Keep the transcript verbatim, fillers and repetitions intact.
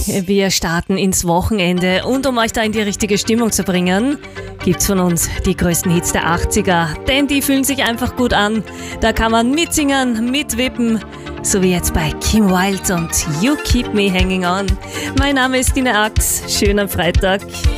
Wir starten ins Wochenende und um euch da in die richtige Stimmung zu bringen, gibt's von uns die größten Hits der achtziger, denn die fühlen sich einfach gut an. Da kann man mitsingen, mitwippen, so wie jetzt bei Kim Wilde und You Keep Me Hanging On. Mein Name ist Dina Ax, schönen Freitag.